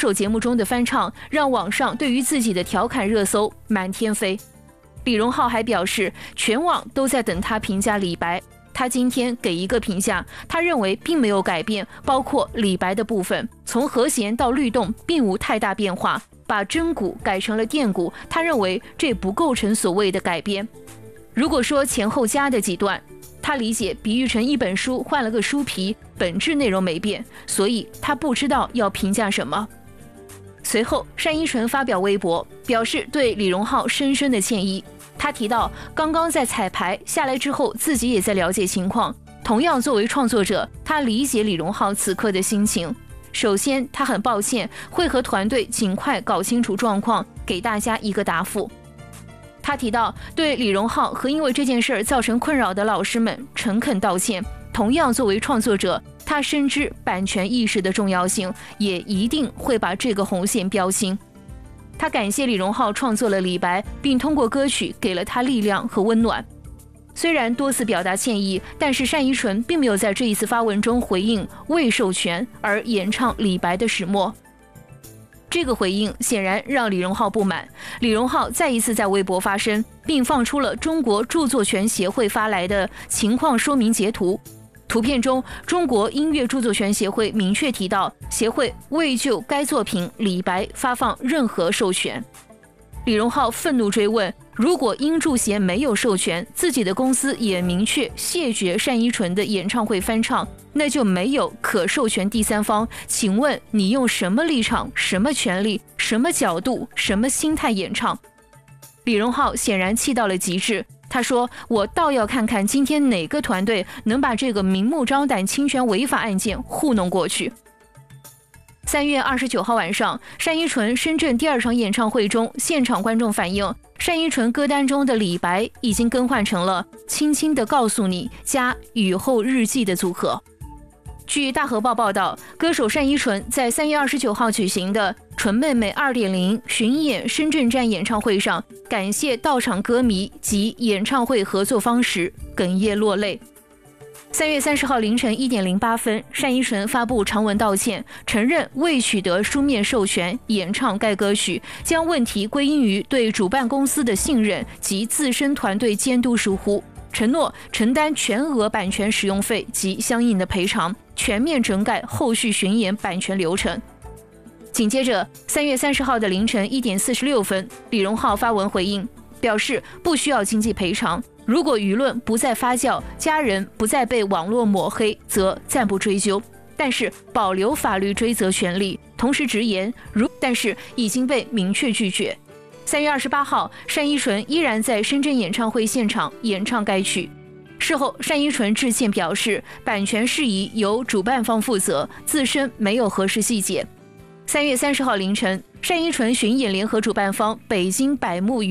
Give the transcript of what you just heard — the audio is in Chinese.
手节目中的翻唱，让网上对于自己的调侃热搜满天飞。李荣浩还表示，全网都在等他评价李白。他今天给一个评价，他认为并没有改变，包括李白的部分，从和弦到律动并无太大变化，把真鼓改成了电鼓，他认为这不构成所谓的改编。如果说前后加的几段，他理解比喻成一本书换了个书皮，本质内容没变，所以他不知道要评价什么。随后，单依纯发表微博，表示对李荣浩深深的歉意。他提到，刚刚在彩排下来之后，自己也在了解情况。同样，作为创作者，他理解李荣浩此刻的心情。首先，他很抱歉，会和团队尽快搞清楚状况，给大家一个答复。他提到，对李荣浩和因为这件事造成困扰的老师们诚恳道歉。同样，作为创作者，他深知版权意识的重要性，也一定会把这个红线标清。他感谢李荣浩创作了李白，并通过歌曲给了他力量和温暖。虽然多次表达歉意，但是单依纯并没有在这一次发文中回应未授权而演唱李白的始末。这个回应显然让李荣浩不满。李荣浩再一次在微博发声，并放出了中国著作权协会发来的情况说明截图。图片中，中国音乐著作权协会明确提到，协会未就该作品《李白》发放任何授权。李荣浩愤怒追问，如果音著协没有授权，自己的公司也明确谢绝单依纯的演唱会翻唱，那就没有可授权第三方。请问你用什么立场、什么权利、什么角度、什么心态演唱？李荣浩显然气到了极致。他说，我倒要看看今天哪个团队能把这个明目张胆侵权违法案件糊弄过去。3月29号晚上，单依纯深圳第2场演唱会中，现场观众反映，单依纯歌单中的李白已经更换成了轻轻地告诉你加雨后日记的组合。据大河报报道，歌手单依纯在3月29号举行的纯妹妹 2.0 巡演深圳站演唱会上，感谢到场歌迷及演唱会合作方时哽咽落泪。3月30号凌晨1点08分，单依纯发布长文道歉，承认未取得书面授权演唱该歌曲，将问题归因于对主办公司的信任及自身团队监督疏忽，承诺承担全额版权使用费及相应的赔偿，全面整改后续巡演版权流程。紧接着3月30号的凌晨1点46分，李荣浩发文回应，表示不需要经济赔偿，如果舆论不再发酵，家人不再被网络抹黑，则暂不追究，但是保留法律追责权利。同时直言，但是已经被明确拒绝。3月28号，单依纯依然在深圳演唱会现场演唱该曲。事后，单依纯致歉表示，版权事宜由主办方负责，自身没有核实细节。3月30号凌晨，单依纯巡演联合主办方北京百慕